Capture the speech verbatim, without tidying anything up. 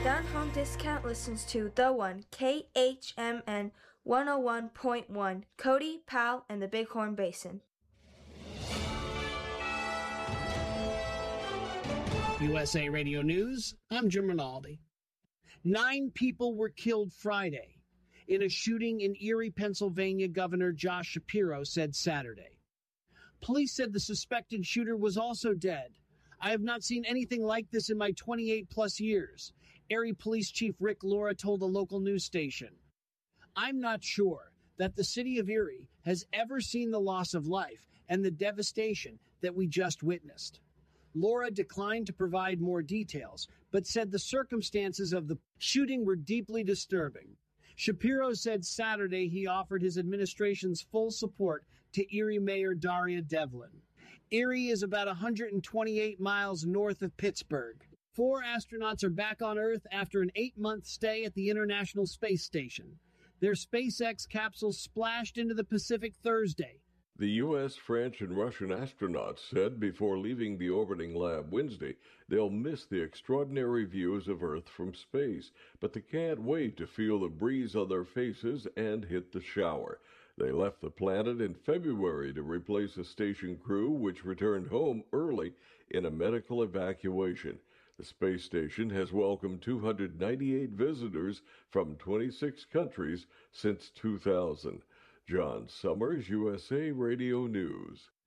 Down Home Discount listens to The One, K H M N one oh one point one, Cody, Powell, and the Bighorn Basin. U S A Radio News, I'm Jim Rinaldi. Nine people were killed Friday in a shooting in Erie, Pennsylvania, Governor Josh Shapiro said Saturday. Police said the suspected shooter was also dead. I have not seen anything like this in my twenty-eight plus years, Erie Police Chief Rick Laura told a local news station. I'm not sure that the city of Erie has ever seen the loss of life and the devastation that we just witnessed. Laura declined to provide more details, but said the circumstances of the shooting were deeply disturbing. Shapiro said Saturday he offered his administration's full support to Erie Mayor Daria Devlin. Erie is about one hundred twenty-eight miles north of Pittsburgh. Four astronauts are back on Earth after an eight-month stay at the International Space Station. Their SpaceX capsule splashed into the Pacific Thursday. The U S, French, and Russian astronauts said before leaving the orbiting lab Wednesday they'll miss the extraordinary views of Earth from space, but they can't wait to feel the breeze on their faces and hit the shower. They left the planet in February to replace a station crew which returned home early in a medical evacuation. The space station has welcomed two hundred ninety-eight visitors from twenty-six countries since two thousand. John Summers, U S A Radio News.